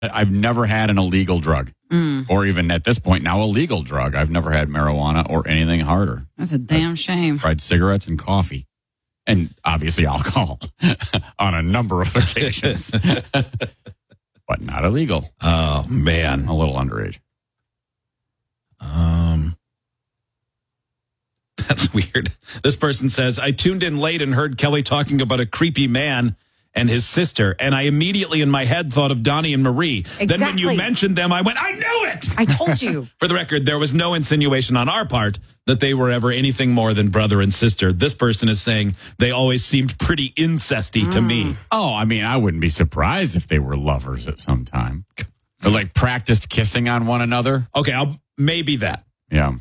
I've never had an illegal drug. Or even at this point now, a legal drug. I've never had marijuana or anything harder. That's a damn shame. Tried cigarettes and coffee. And obviously alcohol on a number of occasions. But not illegal. Oh, man. A little underage. That's weird. This person says, I tuned in late and heard Kelly talking about a creepy man and his sister, and I immediately in my head thought of Donnie and Marie. Exactly. Then when you mentioned them, I went, I knew it! I told you. For the record, there was no insinuation on our part that they were ever anything more than brother and sister. This person is saying they always seemed pretty incesty to me. Oh, I mean, I wouldn't be surprised if they were lovers at some time. Or like practiced kissing on one another. Okay, maybe that. Yeah.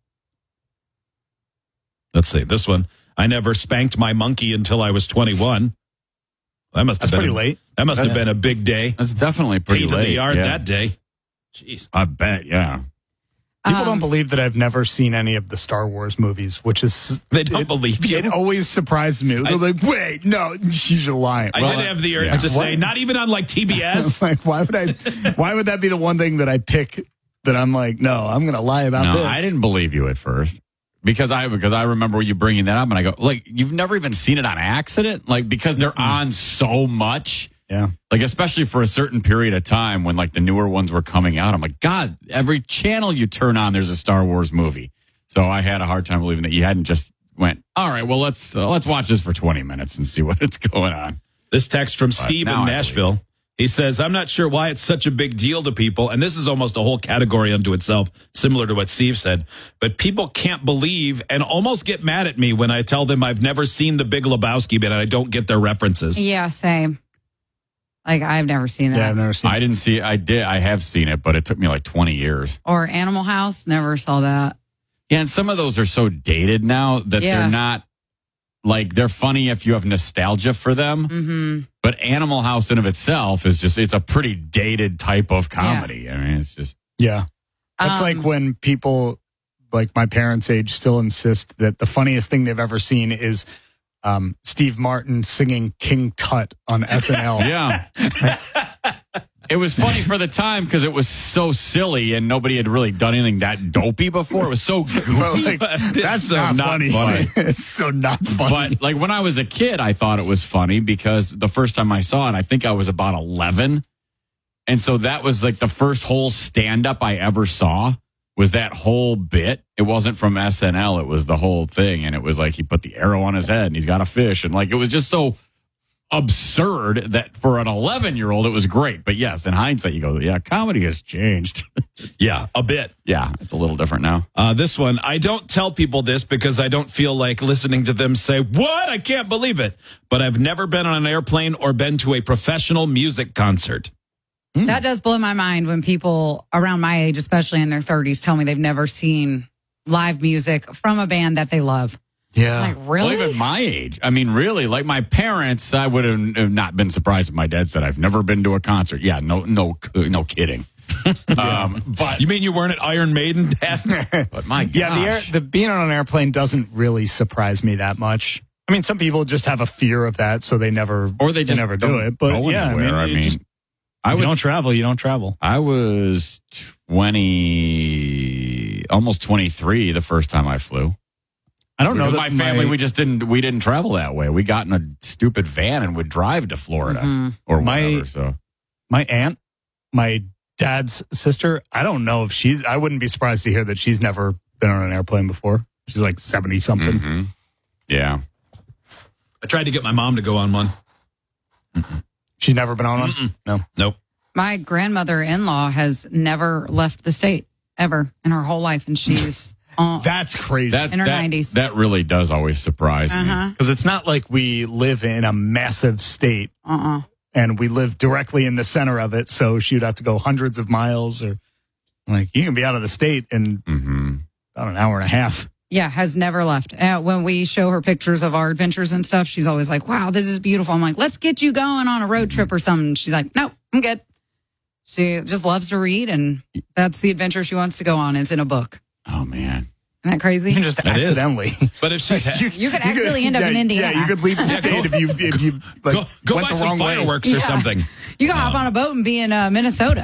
Let's see, this one. I never spanked my monkey until I was 21. That must have been pretty late. That must have been a big day. That's definitely pretty Came to late. the yard yeah. that day. Jeez. I bet, yeah. People don't believe that I've never seen any of the Star Wars movies, which is... They don't believe you. It always surprised me. They're like, wait, no, she's lying. I did have the urge to say, not even on like TBS. Like, why would that be the one thing that I pick that I'm like, no, I'm going to lie about this? I didn't believe you at first. Because I remember you bringing that up and I go, like, you've never even seen it on accident? Like, because they're on so much. Yeah. Like, especially for a certain period of time when, like, the newer ones were coming out. I'm like, God, every channel you turn on, there's a Star Wars movie. So I had a hard time believing that you hadn't just went, all right, well, let's watch this for 20 minutes and see what's going on. This text from Steve in Nashville. He says, I'm not sure why it's such a big deal to people, and this is almost a whole category unto itself, similar to what Steve said, but people can't believe and almost get mad at me when I tell them I've never seen The Big Lebowski, but I don't get their references. Yeah, same. Like, I've never seen that. Yeah, I've never seen it. I didn't see it. I have seen it, but it took me like 20 years. Or Animal House, never saw that. Yeah, and some of those are so dated now that they're not, like, they're funny if you have nostalgia for them. Mm-hmm. But Animal House in of itself is just, it's a pretty dated type of comedy. Yeah. I mean, it's just. Yeah. That's like when people, like my parents' age, still insist that the funniest thing they've ever seen is Steve Martin singing King Tut on SNL. Yeah. It was funny for the time because it was so silly and nobody had really done anything that dopey before. It was so goofy. That's so not funny. It's so not funny. But like when I was a kid, I thought it was funny because the first time I saw it, I think I was about 11. And so that was like the first whole stand-up I ever saw was that whole bit. It wasn't from SNL. It was the whole thing. And it was like he put the arrow on his head and he's got a fish. And like it was just so absurd that for an 11-year-old it was great. But yes, in hindsight you go, yeah, comedy has changed. Yeah, a bit. Yeah, it's a little different now. This one, I don't tell people this because I don't feel like listening to them say, what? I can't believe it. But I've never been on an airplane or been to a professional music concert. That does blow my mind when people around my age, especially in their 30s, tell me they've never seen live music from a band that they love. Yeah. Like, really? Well, even my age. I mean, really, like my parents, I would have not been surprised if my dad said, I've never been to a concert. Yeah, no kidding. But you mean you weren't at Iron Maiden, Dad? But my gosh. Yeah, the being on an airplane doesn't really surprise me that much. I mean, some people just have a fear of that, so they never never do it. But yeah, you don't travel, you don't travel. I was 20, almost 23 the first time I flew. I don't know that my family, we didn't travel that way. We got in a stupid van and would drive to Florida or whatever. So my aunt, my dad's sister, I don't know if I wouldn't be surprised to hear that she's never been on an airplane before. She's like 70 something. Mm-hmm. Yeah. I tried to get my mom to go on one. She's never been on one? No. Nope. My grandmother-in-law has never left the state ever in her whole life, and she's that's crazy. In her 90s. That really does always surprise me. Because it's not like we live in a massive state. And we live directly in the center of it, so she'd have to go hundreds of miles, or like you can be out of the state in about an hour and a half. Yeah, has never left. When we show her pictures of our adventures and stuff, she's always like, wow, this is beautiful. I'm like, let's get you going on a road trip or something. She's like, no, I'm good. She just loves to read, and that's the adventure she wants to go on. It's in a book. Oh, man. Isn't that crazy? You can just accidentally. But if she's you could accidentally end up in Indiana. Yeah, you could leave the state if you like, go went buy the some wrong way. fireworks or something. You can hop on a boat and be in Minnesota.